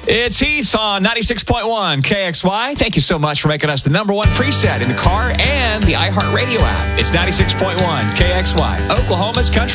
It's Heath on 96.1 KXY. Thank you so much for making us the number one preset in the car and the iHeartRadio app. It's 96.1 KXY, Oklahoma's country.